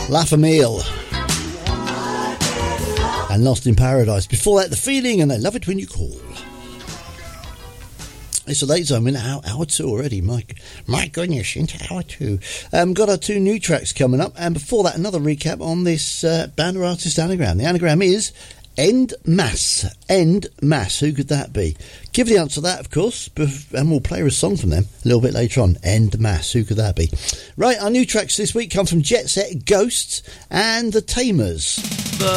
La Famille and Lost in Paradise. Before that, The Feeling and I Love It When You Call. It's a late zone, we're in hour 2 already. My goodness, into hour 2. Got our 2 new tracks coming up, and before that, another recap on this band or artist anagram. The anagram is End Mass. End Mass. Who could that be? Give the answer to that, of course, and we'll play a song from them a little bit later on. End Mass. Who could that be? Right, our new tracks this week come from Jet Set, Ghosts, and The Tamers.